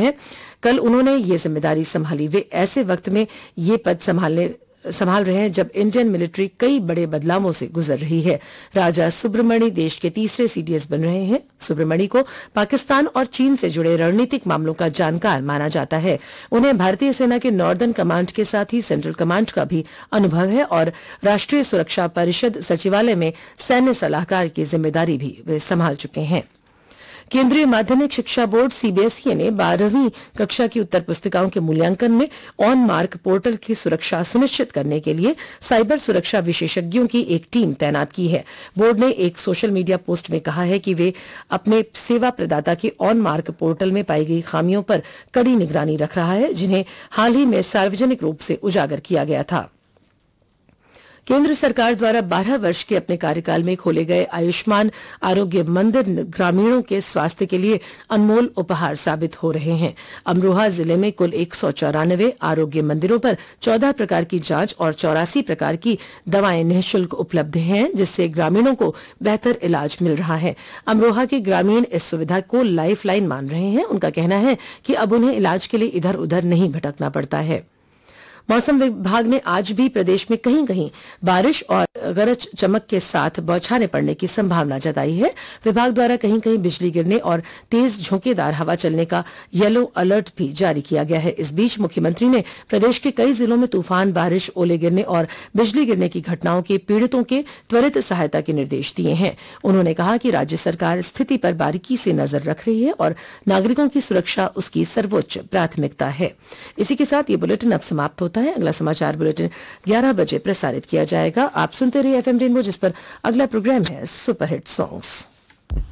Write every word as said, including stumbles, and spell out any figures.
है। कल उन्होंने ये जिम्मेदारी संभाली। वे ऐसे वक्त में ये पद संभालने संभाल रहे हैं जब इंडियन मिलिट्री कई बड़े बदलावों से गुजर रही है। राजा सुब्रमणि देश के तीसरे सीडीएस बन रहे हैं। सुब्रमणि को पाकिस्तान और चीन से जुड़े रणनीतिक मामलों का जानकार माना जाता है। उन्हें भारतीय सेना के नॉर्दर्न कमांड के साथ ही सेंट्रल कमांड का भी अनुभव है और राष्ट्रीय सुरक्षा परिषद सचिवालय में सैन्य सलाहकार की जिम्मेदारी भी वे संभाल चुके हैं। केंद्रीय माध्यमिक शिक्षा बोर्ड सीबीएसई ने बारहवीं कक्षा की उत्तर पुस्तिकाओं के मूल्यांकन में ऑन मार्क पोर्टल की सुरक्षा सुनिश्चित करने के लिए साइबर सुरक्षा विशेषज्ञों की एक टीम तैनात की है। बोर्ड ने एक सोशल मीडिया पोस्ट में कहा है कि वे अपने सेवा प्रदाता के ऑन मार्क पोर्टल में पाई गई खामियों पर कड़ी निगरानी रख रहा है, जिन्हें हाल ही में सार्वजनिक रूप से उजागर किया गया था। केंद्र सरकार द्वारा बारह वर्ष के अपने कार्यकाल में खोले गए आयुष्मान आरोग्य मंदिर ग्रामीणों के स्वास्थ्य के लिए अनमोल उपहार साबित हो रहे हैं। अमरोहा जिले में कुल एक सौ चौरानवे आरोग्य मंदिरों पर चौदह प्रकार की जांच और चौरासी प्रकार की दवाएं निःशुल्क उपलब्ध हैं, जिससे ग्रामीणों को बेहतर इलाज मिल रहा है। अमरोहा के ग्रामीण इस सुविधा को लाइफ लाइन मान रहे हैं। उनका कहना है कि अब उन्हें इलाज के लिए इधर उधर नहीं भटकना पड़ता है। मौसम विभाग ने आज भी प्रदेश में कहीं कहीं बारिश और गरज चमक के साथ बौछारें पड़ने की संभावना जताई है। विभाग द्वारा कहीं कहीं बिजली गिरने और तेज झोंकेदार हवा चलने का येलो अलर्ट भी जारी किया गया है। इस बीच मुख्यमंत्री ने प्रदेश के कई जिलों में तूफान, बारिश, ओले गिरने और बिजली गिरने की घटनाओं के पीड़ितों के त्वरित सहायता के निर्देश दिए हैं। उन्होंने कहा कि राज्य सरकार स्थिति पर बारीकी से नजर रख रही है और नागरिकों की सुरक्षा उसकी सर्वोच्च प्राथमिकता है। इसी के साथ ये बुलेटिन अब समाप्त होता है। अगला समाचार बुलेटिन ग्यारह बजे प्रसारित किया जाएगा। आप सुनते रहिए एफएम रेनबो, जिस पर अगला प्रोग्राम है सुपरहिट सॉन्ग्स।